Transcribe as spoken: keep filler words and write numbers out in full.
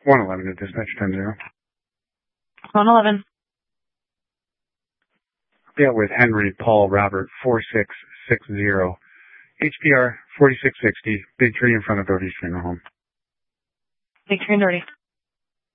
one eleven at dispatch ten zero. one eleven. Yeah, with Henry Paul Robert four six six zero. H P R forty-six sixty. Big tree in front of Doty's funeral home. Big tree and Doty.